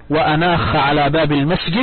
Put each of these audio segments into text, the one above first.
وأناخ على باب المسجد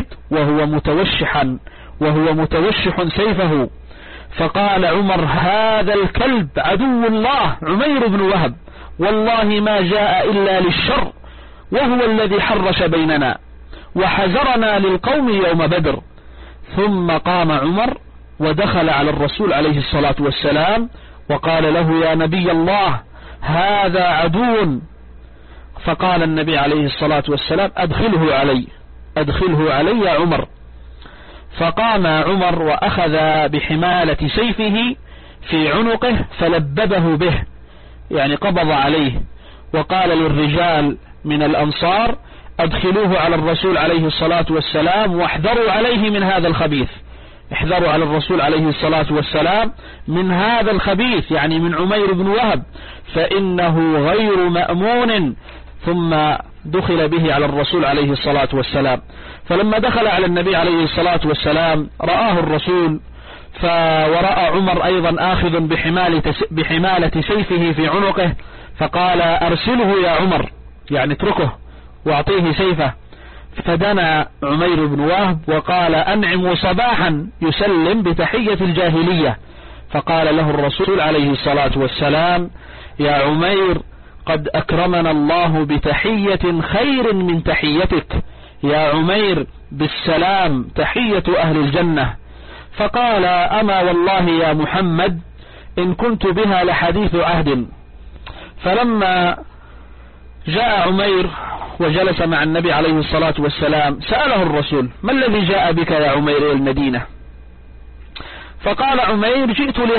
وهو متوشح سيفه، فقال عمر: هذا الكلب عدو الله عمير بن وهب، والله ما جاء إلا للشر، وهو الذي حرش بيننا وحزرنا للقوم يوم بدر. ثم قام عمر ودخل على الرسول عليه الصلاة والسلام وقال له: يا نبي الله، هذا عدو. فقال النبي عليه الصلاة والسلام: أدخله علي يا عمر. فقام عمر وأخذ بحمالة سيفه في عنقه فلببه به، يعني قبض عليه، وقال للرجال من الأنصار: أدخلوه على الرسول عليه الصلاة والسلام واحذروا عليه من هذا الخبيث. احذروا على الرسول عليه الصلاة والسلام من هذا الخبيث، يعني من عمير بن وهب، فإنه غير مأمون. ثم دخل به على الرسول عليه الصلاة والسلام. فلما دخل على النبي عليه الصلاة والسلام رآه الرسول، ورأى عمر أيضا آخذ بحمالة سيفه في عنقه، فقال: أرسله يا عمر، يعني اتركه واعطيه سيفه. فدنا عمير بن وهب وقال: أنعم صباحا، يسلم بتحية الجاهلية. فقال له الرسول عليه الصلاة والسلام: يا عمير، قد أكرمنا الله بتحية خير من تحيتك، يا عمير بالسلام تحية أهل الجنة. فقال: أما والله يا محمد إن كنت بها لحديث عهد. فلما جاء عمير وجلس مع النبي عليه الصلاة والسلام سأله الرسول: ما الذي جاء بك يا عمير إلى المدينة؟ فقال عمير: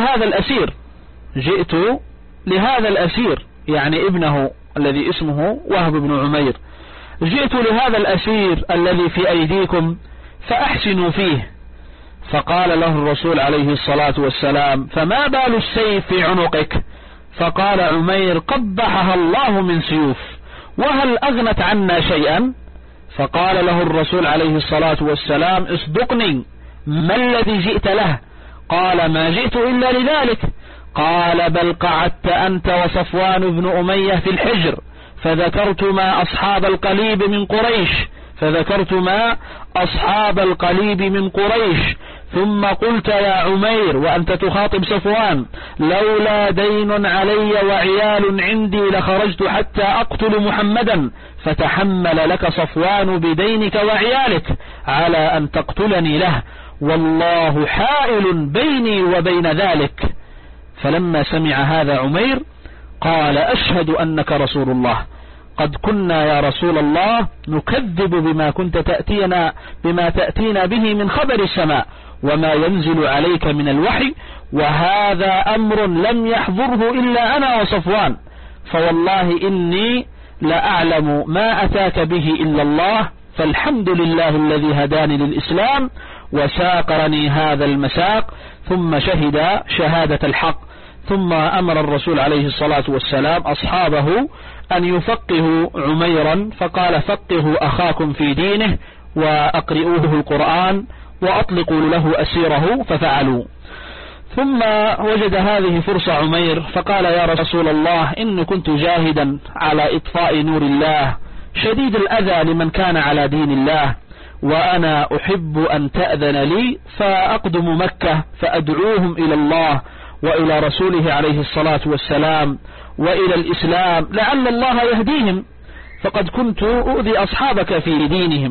جئت لهذا الأسير، يعني ابنه الذي اسمه وهب بن عمير، جئت لهذا الأسير الذي في أيديكم فأحسنوا فيه. فقال له الرسول عليه الصلاة والسلام: فما بال السيف في عنقك؟ فقال عمير: قبحها الله من سيوف، وهل أغنت عنا شيئا؟ فقال له الرسول عليه الصلاة والسلام: اصدقني، ما الذي جئت له؟ قال: ما جئت إلا لذلك. قال: بل قعدت أنت وصفوان بن أمية في الحجر فذكرتما أصحاب القليب من قريش، ثم قلت يا عمير وأنت تخاطب صفوان: لولا دين علي وعيال عندي لخرجت حتى أقتل محمدا، فتحمل لك صفوان بدينك وعيالك على أن تقتلني له، والله حائل بيني وبين ذلك. فلما سمع هذا عمير قال: أشهد أنك رسول الله، قد كنا يا رسول الله نكذب بما تأتينا به من خبر السماء وما ينزل عليك من الوحي، وهذا أمر لم يحضره إلا أنا وصفوان، فوالله إني لأعلم ما أتاك به إلا الله، فالحمد لله الذي هداني للإسلام وساقرني هذا المساق. ثم شهد شهادة الحق. ثم أمر الرسول عليه الصلاة والسلام أصحابه أن يفقهوا عميرا، فقال: فقهوا أخاكم في دينه وأقرئوه القرآن وأطلقوا له أسيره، ففعلوا. ثم وجد هذه فرصة عمير فقال: يا رسول الله، إن كنت جاهدا على إطفاء نور الله شديد الأذى لمن كان على دين الله، وأنا أحب أن تأذن لي فأقدم مكة فأدعوهم إلى الله وإلى رسوله عليه الصلاة والسلام وإلى الإسلام، لعل الله يهديهم، فقد كنت أؤذي أصحابك في دينهم،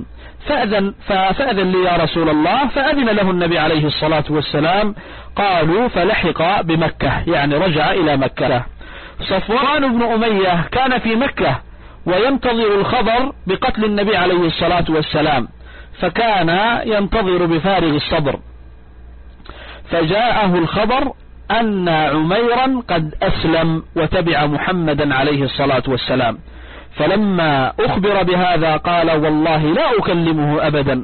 فأذن لي يا رسول الله. فأذن له النبي عليه الصلاة والسلام. قالوا: فلحق بمكة، يعني رجع إلى مكة. صفوان بن أمية كان في مكة وينتظر الخبر بقتل النبي عليه الصلاة والسلام، فكان ينتظر بفارغ الصبر. فجاءه الخبر أن عميرا قد أسلم وتبع محمدا عليه الصلاة والسلام. فلما أخبر بهذا قال: والله لا أكلمه أبدا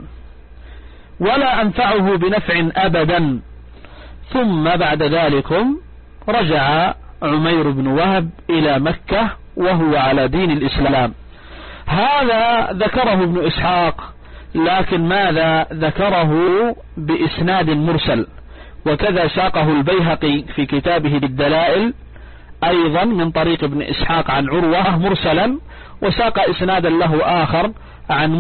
ولا أنفعه بنفع أبدا. ثم بعد ذلك رجع عمير بن وهب إلى مكة وهو على دين الإسلام. هذا ذكره ابن إسحاق، لكن ماذا ذكره بإسناد مرسل، وكذا ساقه البيهقي في كتابه الدلائل أيضا من طريق ابن إسحاق عن عروة مرسلا، وساق إسنادا له آخر عن